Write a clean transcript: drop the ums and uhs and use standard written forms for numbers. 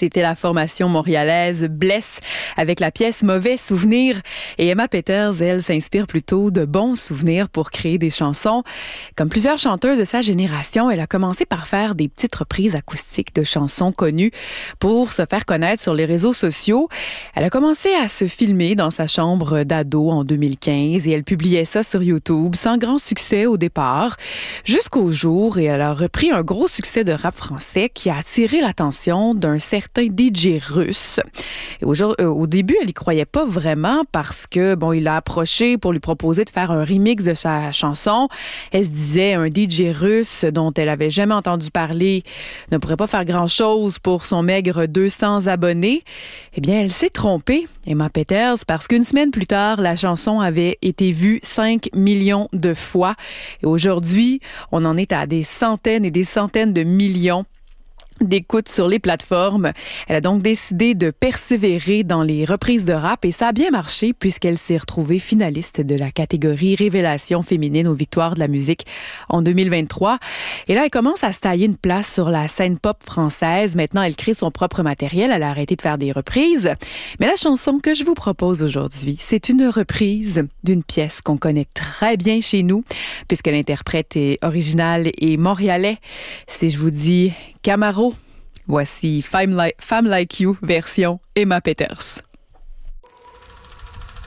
C'était la formation montréalaise Bless avec la pièce Mauvais Souvenir. Et Emma Peters, elle, s'inspire plutôt de bons souvenirs pour créer des chansons. Comme plusieurs chanteuses de sa génération, elle a commencé par faire des petites reprises acoustiques de chansons connues pour se faire connaître sur les réseaux sociaux. Elle a commencé à se filmer dans sa chambre d'ado en 2015 et elle publiait ça sur YouTube sans grand succès au départ, jusqu'au jour où elle a repris un gros succès de rap français qui a attiré l'attention d'un certain DJ russe. Et au début, elle y croyait pas vraiment parce que, il l'a approché pour lui proposer de faire un remix de sa chanson. Elle se disait, un DJ russe dont elle avait jamais entendu parler ne pourrait pas faire grand-chose pour son maigre 200 abonnés. Eh bien, elle s'est trompée, Emma Peters, parce qu'une semaine plus tard, la chanson avait été vue 5 millions de fois. Et aujourd'hui, on en est à des centaines et des centaines de millions d'écoute sur les plateformes. Elle a donc décidé de persévérer dans les reprises de rap et ça a bien marché puisqu'elle s'est retrouvée finaliste de la catégorie Révélation féminine aux Victoires de la musique en 2023. Et là, elle commence à se tailler une place sur la scène pop française. Maintenant, elle crée son propre matériel. Elle a arrêté de faire des reprises. Mais la chanson que je vous propose aujourd'hui, c'est une reprise d'une pièce qu'on connaît très bien chez nous puisque l'interprète est originale et montréalais. Si je vous dis Camaro, voici Femme Like You version Emma Peters.